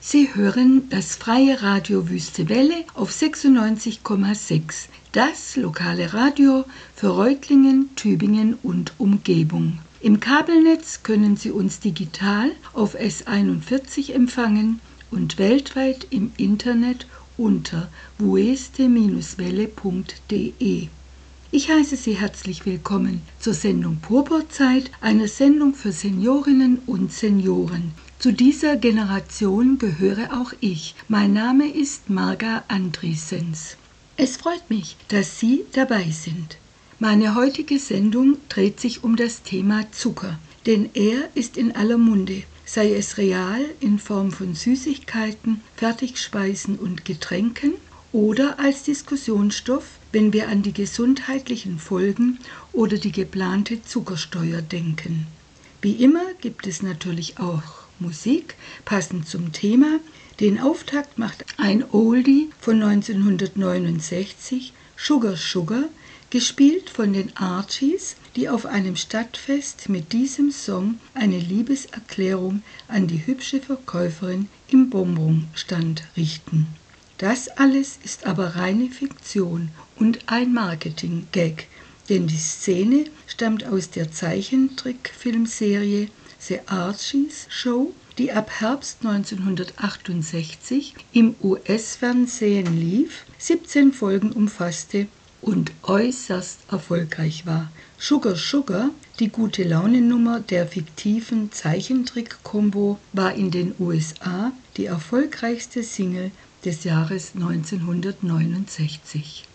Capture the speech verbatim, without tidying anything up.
Sie hören das freie Radio Wüste Welle auf sechsundneunzig Komma sechs, das lokale Radio für Reutlingen, Tübingen und Umgebung. Im Kabelnetz können Sie uns digital auf S einundvierzig empfangen und weltweit im Internet unter wueste Bindestrich welle punkt de. Ich heiße Sie herzlich willkommen zur Sendung Purpurzeit, einer Sendung für Seniorinnen und Senioren. Zu dieser Generation gehöre auch ich. Mein Name ist Marga Andriessens. Es freut mich, dass Sie dabei sind. Meine heutige Sendung dreht sich um das Thema Zucker, denn er ist in aller Munde, sei es real in Form von Süßigkeiten, Fertigspeisen und Getränken oder als Diskussionsstoff, wenn wir an die gesundheitlichen Folgen oder die geplante Zuckersteuer denken. Wie immer gibt es natürlich auch Musik, passend zum Thema. Den Auftakt macht ein Oldie von neunzehnhundertneunundsechzig, Sugar Sugar, gespielt von den Archies, die auf einem Stadtfest mit diesem Song eine Liebeserklärung an die hübsche Verkäuferin im Bonbonstand richten. Das alles ist aber reine Fiktion und ein Marketing-Gag, denn die Szene stammt aus der Zeichentrickfilmserie The Archies Show, die ab Herbst neunzehnhundertachtundsechzig im U S-Fernsehen lief, siebzehn Folgen umfasste und äußerst erfolgreich war. Sugar Sugar, die gute Laune-Nummer der fiktiven Zeichentrick-Kombo, war in den U S A die erfolgreichste Single des Jahres neunzehnhundertneunundsechzig.